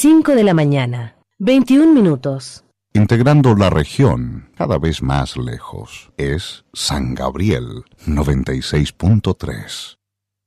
5 de la mañana, 21 minutos. Integrando la región cada vez más lejos, es San Gabriel 96.3.